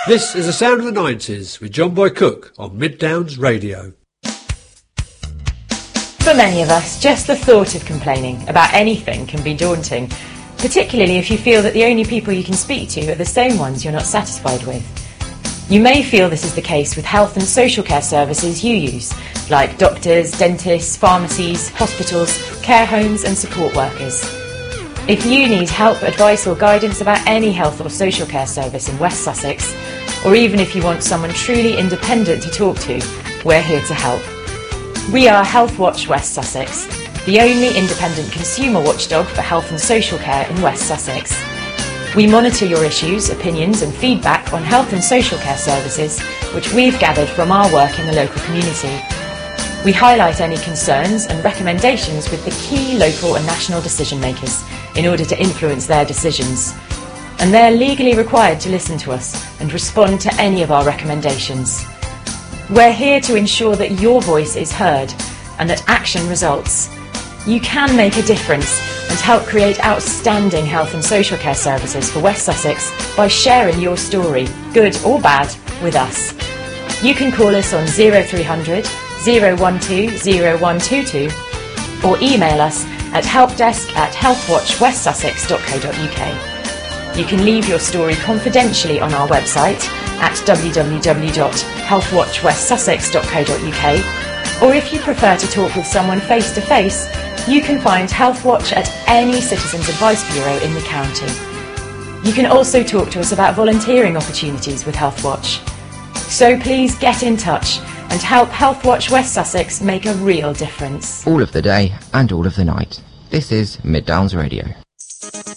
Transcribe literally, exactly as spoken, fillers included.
This is the sound of the nineties with John Boy Cook on Mid Downs Radio. For many of us, just the thought of complaining about anything can be daunting, particularly if you feel that the only people you can speak to are the same ones you're not satisfied with. You may feel this is the case with health and social care services you use, like doctors, dentists, pharmacies, hospitals, care homes and support workers. If you need help, advice or guidance about any health or social care service in West Sussex, or even if you want someone truly independent to talk to, we're here to help. We are Health Watch West Sussex, the only independent consumer watchdog for health and social care in West Sussex. We monitor your issues, opinions and feedback on health and social care services, which we've gathered from our work in the local community. We highlight any concerns and recommendations with the key local and national decision makers in order to influence their decisions. And they're legally required to listen to us and respond to any of our recommendations. We're here to ensure that your voice is heard and that action results. You can make a difference and help create outstanding health and social care services for West Sussex by sharing your story, good or bad, with us. You can call us on zero three hundred, zero one two, zero one two two or email us at helpdesk at healthwatchwestsussex dot co dot uk. You can leave your story confidentially on our website at w w w dot healthwatch west sussex dot co dot uk, or if you prefer to talk with someone face to face, you can find Healthwatch at any Citizens Advice Bureau in the county. You can also talk to us about volunteering opportunities with Healthwatch. So please get in touch and help Healthwatch West Sussex make a real difference. All of the day and all of the night. This is Mid Downs Radio.